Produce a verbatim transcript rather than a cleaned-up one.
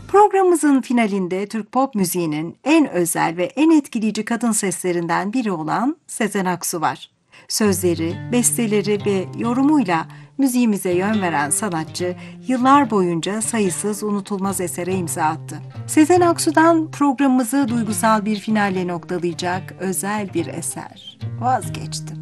Programımızın finalinde Türk pop müziğinin en özel ve en etkileyici kadın seslerinden biri olan Sezen Aksu var. Sözleri, besteleri ve yorumuyla müziğimize yön veren sanatçı, yıllar boyunca sayısız unutulmaz esere imza attı. Sezen Aksu'dan programımızı duygusal bir finalle noktalayacak özel bir eser. Vazgeçtim.